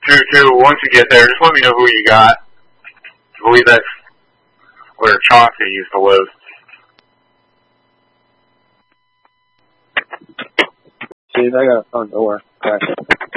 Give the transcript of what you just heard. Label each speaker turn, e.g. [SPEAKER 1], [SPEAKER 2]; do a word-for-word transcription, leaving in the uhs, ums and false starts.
[SPEAKER 1] Two, two, once you get there, just let me know who you got. I believe that's where Chauncey used to live.
[SPEAKER 2] Dude, I got a front door. Okay.